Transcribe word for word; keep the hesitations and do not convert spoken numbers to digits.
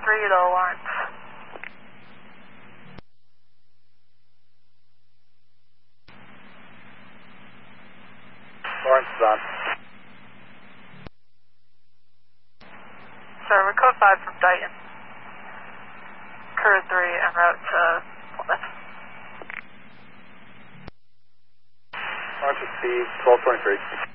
three to Lawrence. Lawrence is on. Sir, we're code five from Dighton. Crew three en route to Plymouth. Lawrence is Steve, twelve twenty-three.